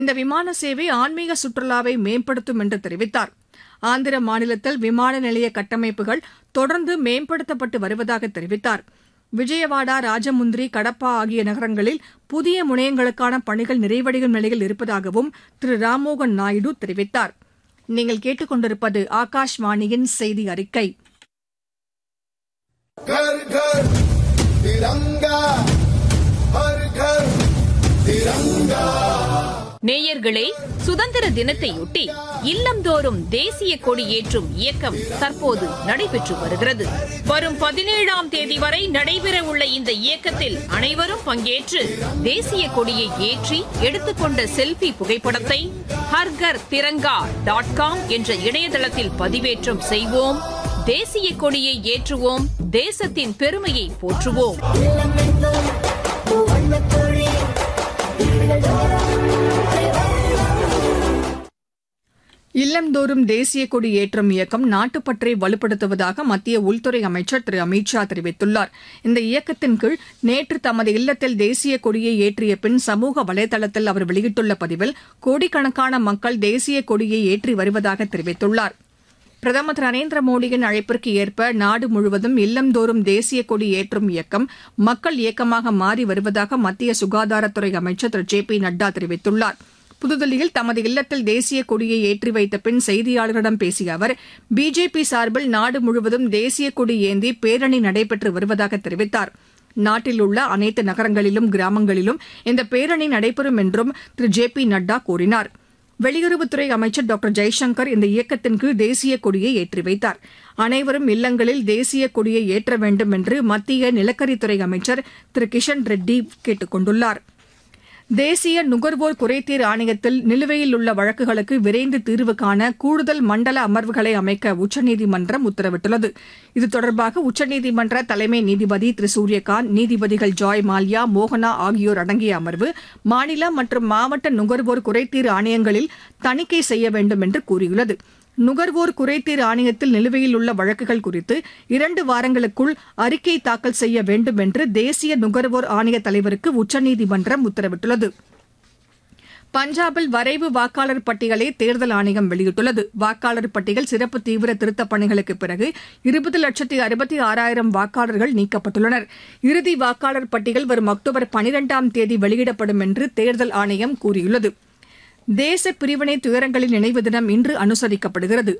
இந்த விமான சேவை ஆன்மீக சுற்றுலாவை மேம்படுத்தும் என்று தெரிவித்தார். ஆந்திர மாநிலத்தில் விமான நிலைய கட்டமைப்புகள் தொடர்ந்து மேம்படுத்தப்பட்டு வருவதாக தெரிவித்தார். விஜயவாடா, ராஜமுந்திரி, கடப்பா ஆகிய நகரங்களில் புதிய முனையங்களுக்கான பணிகள் நிறைவடையும் நிலையில் இருப்பதாகவும் திரு ராம்மோகன் நாயுடு தெரிவித்தார். நீங்கள் கேட்டுக்கொண்டிருப்பது ஆகாஷ்வாணியின் செய்தி அறிக்கை. घर घर तिरंगा, हर घर तिरंगा. நேயர்களே, சுதந்திர தினத்தையொட்டி இல்லந்தோறும் தேசிய கொடி ஏற்றும் இயக்கம் தற்போது நடைபெற்று வருகிறது. வரும் 17ஆம் தேதி வரை நடைபெறவுள்ள இந்த இயக்கத்தில் அனைவரும் பங்கேற்று தேசிய கொடியை ஏற்றி எடுத்துக்கொண்ட செல்ஃபி புகைப்படத்தை ஹர்கர் திரங்கா.com என்ற இணையதளத்தில் பதிவேற்றம் செய்வோம். தேசிய கொடியை ஏற்றுவோம். தேசத்தின் பெருமையை போற்றுவோம். இல்லந்தோறும் தேசிய கொடி ஏற்றும் இயக்கம் நாட்டுப்பற்றை வலுப்படுத்துவதாக மத்திய உள்துறை அமைச்சர் திரு அமித் ஷா தெரிவித்துள்ளார். இந்த இயக்கத்தின் கீழ் நேற்று தமது இல்லத்தில் தேசிய கொடியை ஏற்றிய பின் சமூக வலைதளத்தில் அவர் வெளியிட்டுள்ள பதிவில் கோடிக்கணக்கான மக்கள் தேசிய கொடியை ஏற்றி வருவதாக தெரிவித்துள்ளார். பிரதமர் திரு நரேந்திர மோடியின் அழைப்பிற்கு ஏற்ப நாடு முழுவதும் இல்லந்தோறும் தேசிய கொடி ஏற்றும் இயக்கம் மக்கள் இயக்கமாக மாறி வருவதாக மத்திய சுகாதாரத்துறை அமைச்சர் திரு ஜே பி நட்டா தெரிவித்துள்ளார். புதுதில்லியில் தமது இல்லத்தில் தேசிய கொடியை ஏற்றி வைத்த பின் செய்தியாளர்களிடம் பேசிய அவர், பிஜேபி சார்பில் நாடு முழுவதும் தேசிய கொடி ஏந்தி பேரணி நடைபெற்று வருவதாக தெரிவித்தார். நாட்டில் உள்ள அனைத்து நகரங்களிலும் கிராமங்களிலும் இந்த பேரணி நடைபெறும் என்றும் திரு ஜே பி நட்டா கூறினார். வெளியுறவுத்துறை அமைச்சர் டாக்டர் ஜெய்சங்கர் இந்த இயக்கத்தின் கீழ் தேசிய கொடியை ஏற்றி வைத்தார். அனைவரும் இல்லங்களில் தேசிய கொடியை ஏற்ற வேண்டும் என்று மத்திய நிலக்கரித்துறை அமைச்சர் திரு கிஷன் ரெட்டி கேட்டுக் கொண்டுள்ளார். தேசிய நுகர்வோர் குறைதீர் ஆணையத்தில் நிலுவையில் உள்ள வழக்குகளுக்கு விரைந்து தீர்வு காண கூடுதல் மண்டல அமர்வுகளை அமைக்க உச்சநீதிமன்றம் உத்தரவிட்டுள்ளது. இது தொடர்பாக உச்சநீதிமன்ற தலைமை நீதிபதி திரு சூரியகாந்த், நீதிபதிகள் ஜாய் மால்யா, மோகனா ஆகியோர் அடங்கிய அமர்வு மாநில மற்றும் மாவட்ட நுகர்வோர் குறைதீர் ஆணையங்களில் தணிக்கை செய்ய வேண்டும் என்று கூறியுள்ளது. நுகர்வோர் குறைதீர் ஆணையத்தில் நிலுவையில் உள்ள வழக்குகள் குறித்து 2 வாரங்களுக்குள் அறிக்கை தாக்கல் செய்ய வேண்டும் என்று தேசிய நுகர்வோர் ஆணைய தலைவருக்கு உச்சநீதிமன்றம் உத்தரவிட்டுள்ளது. பஞ்சாபில் வரைவு வாக்காளர் பட்டியலை தேர்தல் ஆணையம் வெளியிட்டுள்ளது. வாக்காளர் பட்டியல் சிறப்பு தீவிர திருத்தப் பணிகளுக்கு பிறகு 20,66,000 வாக்காளர்கள் நீக்கப்பட்டுள்ளனர். இறுதி வாக்காளர் பட்டியல் வரும் அக்டோபர் 12ஆம் தேதி வெளியிடப்படும் என்று தேர்தல் ஆணையம் கூறியுள்ளது. தேச பிரிவினை துயரங்களின் நினைவு தினம் இன்று அனுசரிக்கப்படுகிறது.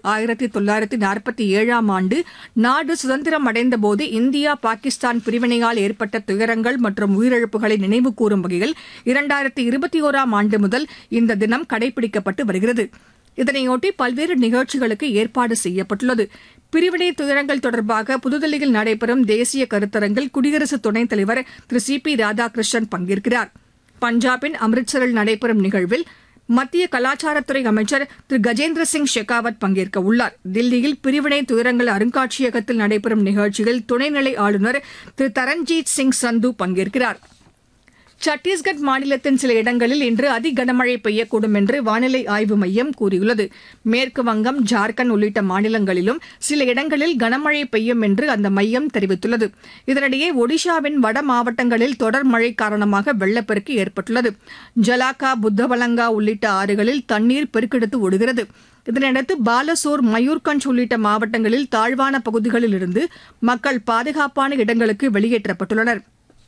1947ஆம் ஆண்டு நாடு சுதந்திரம் அடைந்தபோது இந்தியா பாகிஸ்தான் பிரிவினையால் ஏற்பட்ட துயரங்கள் மற்றும் உயிரிழப்புகளை நினைவு கூறும் வகையில் 2021ஆம் ஆண்டு முதல் இந்த தினம் கடைபிடிக்கப்பட்டு வருகிறது. இதனையொட்டி பல்வேறு நிகழ்ச்சிகளுக்கு ஏற்பாடு செய்யப்பட்டுள்ளது. பிரிவினை துயரங்கள் தொடர்பாக புதுதில்லியில் நடைபெறும் தேசிய கருத்தரங்கில் குடியரசு துணைத் தலைவர் திரு சி பி ராதாகிருஷ்ணன் பங்கேற்கிறார். பஞ்சாபின் அம்ரிட்சரில் நடைபெறும் நிகழ்வில் மத்திய கலாச்சாரத்துறை அமைச்சர் திரு கஜேந்திர சிங் ஷெகாவத் பங்கேற்க உள்ளார். தில்லியில் பிரிவினை துயரங்கள் அருங்காட்சியகத்தில் நடைபெறும் நிகழ்ச்சியில் துணைநிலை ஆளுநர் திரு தரண்ஜீத் சிங் சந்து பங்கேற்கிறார். சத்தீஸ்கட் மாநிலத்தின் சில இடங்களில் இன்று அதி கனமழை பெய்யக்கூடும் என்று வானிலை ஆய்வு மையம் கூறியுள்ளது. மேற்கு வங்கம், ஜார்க்கண்ட் உள்ளிட்ட மாநிலங்களிலும் சில இடங்களில் கனமழை பெய்யும் என்று அந்த மையம் தெரிவித்துள்ளது. இதனிடையே ஒடிஷாவின் வட மாவட்டங்களில் தொடர் மழை காரணமாக வெள்ளப்பெருக்கு ஏற்பட்டுள்ளது. ஜலாக்கா, புத்தவலங்கா உள்ளிட்ட ஆறுகளில் தண்ணீர் பெருக்கெடுத்து ஓடுகிறது. இதனையடுத்து பாலசோர், மயூர்கஞ்ச் உள்ளிட்ட மாவட்டங்களில் தாழ்வான பகுதிகளில் இருந்து மக்கள் பாதுகாப்பான இடங்களுக்கு வெளியேற்றப்பட்டுள்ளனர்.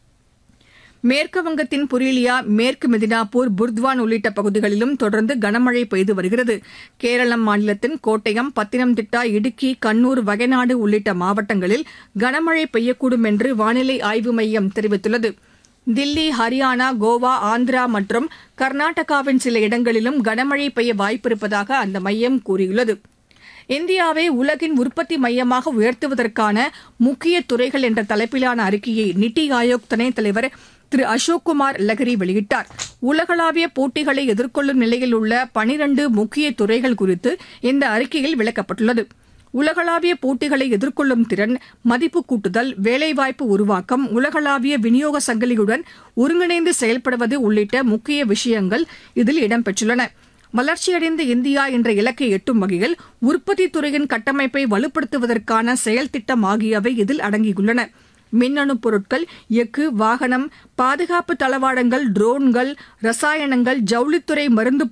மேற்கு வங்கத்தின் புரூலியா, மேற்கு மெதினாப்பூர், புர்த்வான் உள்ளிட்ட பகுதிகளிலும் தொடர்ந்து கனமழை பெய்து வருகிறது. கேரளம் மாநிலத்தின் கோட்டயம், பத்தினம்திட்டா, இடுக்கி, கண்ணூர், வயநாடு உள்ளிட்ட மாவட்டங்களில் கனமழை பெய்யக்கூடும் என்று வானிலை ஆய்வு மையம் தெரிவித்துள்ளது. தில்லி, ஹரியானா, கோவா, ஆந்திரா மற்றும் கர்நாடகாவின் சில இடங்களிலும் கனமழை பெய்ய வாய்ப்பிருப்பதாக அந்த மையம் கூறியுள்ளது. இந்தியாவை உலகின் உற்பத்தி மையமாக உயர்த்துவதற்கான முக்கிய துறைகள் என்ற தலைப்பிலான அறிக்கையை நித்தி ஆயோக் துணைத் தலைவர் திரு அசோக்குமார் லஹரி வெளியிட்டார். உலகளாவிய போட்டிகளை எதிர்கொள்ளும் நிலையில் உள்ள 12 முக்கிய துறைகள் குறித்து இந்த அறிக்கையில் விளக்கப்பட்டுள்ளது. உலகளாவிய போட்டிகளை எதிர்கொள்ளும் திறன், மதிப்பு கூட்டுதல், வேலைவாய்ப்பு உருவாக்கம், உலகளாவிய விநியோக சங்கிலியுடன் ஒருங்கிணைந்து செயல்படுவது உள்ளிட்ட முக்கிய விஷயங்கள் இதில் இடம்பெற்றுள்ளன. வளர்ச்சியடைந்த இந்தியா என்ற இலக்கை எட்டும் வகையில் உற்பத்தி துறையின் கட்டமைப்பை வலுப்படுத்துவதற்கான செயல் திட்டம் ஆகியவை இதில் அடங்கியுள்ளன. மின்னணு பொருட்கள், எஃகு, வாகனம், பாதுகாப்பு தளவாடங்கள், ட்ரோன்கள், ரசாயனங்கள், ஜவுளித்துறை, மருந்து